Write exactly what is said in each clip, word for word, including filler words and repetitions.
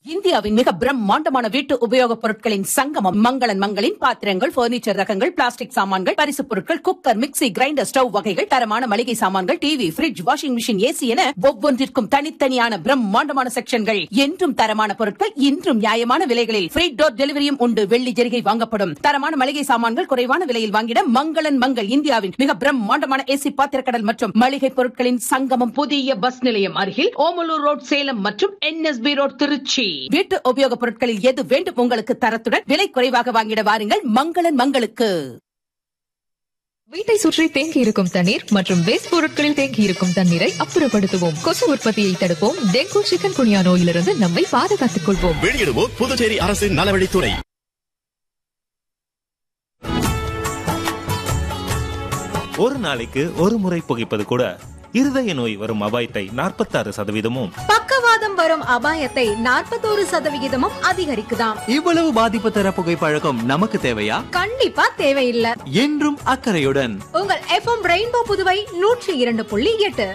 இந்தியாவின் மிக பிரம்மாண்டமான வீட்டு உபயோகப் பொருட்களின் சங்கமம் மங்களன் மங்களின் பாத்திரங்கள், பர்னிச்சர் ரகங்கள், பிளாஸ்டிக் சாமான்கள், பரிசுப் பொருட்கள், குக்கர், மிக்ஸி, கிரைண்டர், ஸ்டவ் வகைகள், தரமான மளிகை சாமான்கள், TV, fridge, washing machine, AC என ஒவ்வொன்றிற்கும் தனித்தனியான பிரம்மாண்டமான செக்ஷன்கள். என்றும் தரமான பொருட்கள், இன்றும் நியாயமான விலைகளில் ஃப்ரீ டோர் டெலிவரியும் உண்டு. வெள்ளி ஜெரிகை வாங்கப்படும். தரமான மளிகை சாமான்கள் குறைவான விலையில் வாங்கிட மங்களன் மங்கள் இந்தியாவின் மிக பிரம்மாண்டமான ஏசி பாத்திரக்கடல் மற்றும் மளிகை பொருட்களின் சங்கமம். புதிய பஸ் நிலையம் அருகில் ஓமலூர் ரோட் சேலம் மற்றும் என்எஸ்பி ரோட் திருச்சி. வீட்டு உபயோகப் பொருட்களில் எது வேண்டும் உங்களுக்கு தரத்துடன் விலை குறைவாக வாங்கிட வாருங்கள் மங்களன் மங்களுக்கு. வீட்டை சுற்றி தேங்கி இருக்கும் தண்ணீர் மற்றும் வேஸ்ட் பொருட்களில் தேங்கி இருக்கும் தண்ணீரை அப்புறப்படுத்துவோம். கொசு உற்பத்தியை தடுப்போம். டெங்கு, சிக்கன் குனியா நோயிலிருந்து நம்மை பாதுகாத்துக் கொள்வோம். வெளியிடுவோம் புதுச்சேரி அரசின் நலவழித்துறை. ஒரு நாளைக்கு ஒரு முறை புகைப்பது கூட இருதய நோய் வரும் அபாயத்தை நாற்பத்தாறு சதவீதமும், பக்கவாதம் வரும் அபாயத்தை நாற்பத்தோரு சதவிகிதமும் அதிகரிக்குதாம். இவ்வளவு பாதிப்பு தர புகைப்பழக்கம் நமக்கு தேவையா? கண்டிப்பா தேவையில்லை. என்றும் அக்கறையுடன் உங்கள் எஃப்எம் ரெயின்போ புதுவை நூற்றி இரண்டு புள்ளி எட்டு.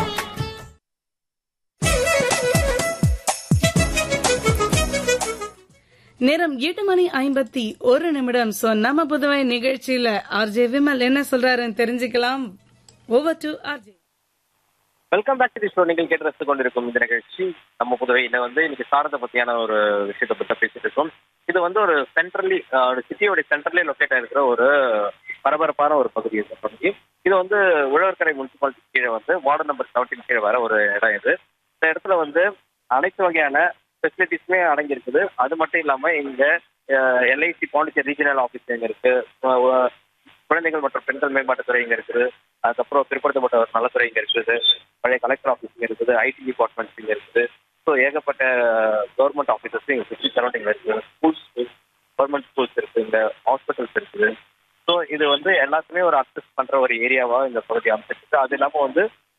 நேரம் எட்டு மணி ஐம்பத்தி ஒரு நிமிடம். சோ நம்ம புதுவை நிகழ்ச்சியில ஆர்ஜே விமல் என்ன சொல்றாருன்னு தெரிஞ்சுக்கலாம். Over to RJ. Welcome back to the show. நீங்கள் கேட்டு ரசித்துக் கொண்டிருக்கும் இந்த நிகழ்ச்சி நம்ம புதுவையில வந்து இன்னைக்கு சாரத பத்தியான ஒரு விஷயத்தை பத்தி பேசிட்டு இருக்கோம். இது வந்து ஒரு சென்ட்ரலி ஒரு சிட்டியோட சென்ட்ரலி லொக்கேட் ஆயிருக்கிற ஒரு பரபரப்பான ஒரு பகுதி. இந்த பகுதி இது வந்து உழவர்கரை முனிசிபாலிட்டி கீழே வந்து வார்டு நம்பர் செவன்டீன் கீழே வர ஒரு இடம் இது. இந்த இடத்துல வந்து அனைத்து வகையான ஃபெசிலிட்டிஸுமே அடங்கி இருக்குது. அது மட்டும் இல்லாம இங்க எல்ஐசி பாண்டிச்சேரி ரீஜனல் ஆஃபீஸ் இங்க இருக்கு, குழந்தைகள் மற்றும் பெண்கள் மேம்பாட்டுத்துறை இங்க இருக்குது, அதுக்கப்புறம் பிற்படுத்தப்பட்ட ஒரு நலத்துறை இங்க இருக்குது, பழைய கலெக்டர் ஆஃபீஸ் இங்க இருக்குது, ஐடி டிபார்ட்மெண்ட்ஸ் இங்க இருக்குது. ஸோ ஏகப்பட்ட கவர்மெண்ட் ஆஃபீஸஸ் இங்க சுற்றி சரௌண்டிங்ல இருக்குது. ஸ்கூல்ஸ், கவர்மெண்ட் ஸ்கூல்ஸ் இருக்கு, இங்க ஹாஸ்பிட்டல்ஸ் இருக்குது. ஸோ இது வந்து எல்லாத்துக்குமே ஒரு அக்சஸ் பண்ற ஒரு ஏரியாவா இந்த பகுதி அமைச்சிருக்கு. அது இல்லாம வந்து